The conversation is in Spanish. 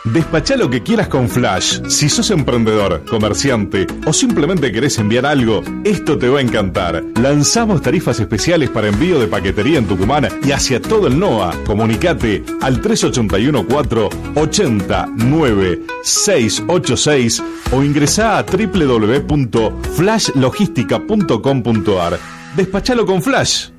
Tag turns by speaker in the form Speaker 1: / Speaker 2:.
Speaker 1: Despachá lo que quieras con Flash. Si sos emprendedor, comerciante o simplemente querés enviar algo, esto te va a encantar. Lanzamos tarifas especiales para envío de paquetería en Tucumán y hacia todo el NOA. Comunicate al 3814-809686 o ingresá a www.flashlogistica.com.ar. Despachalo con Flash.